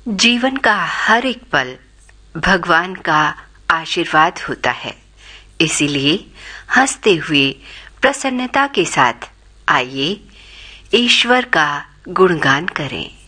जीवन का हर एक पल भगवान का आशीर्वाद होता है, इसीलिए हंसते हुए प्रसन्नता के साथ आइए ईश्वर का गुणगान करें।